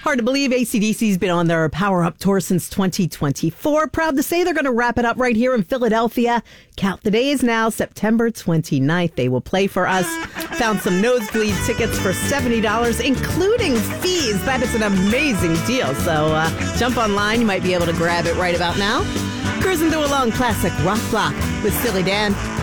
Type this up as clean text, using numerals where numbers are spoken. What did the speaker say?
Hard to believe AC/DC's been on their Power Up Tour since 2024. Proud to say they're going to wrap it up right here in Philadelphia. Count the days now, September 29th. They will play for us. Found some nosebleed tickets for $70, including fees. That is an amazing deal. So jump online. You might be able to grab it right about now. Cruising through a long classic rock block with Silly Dan.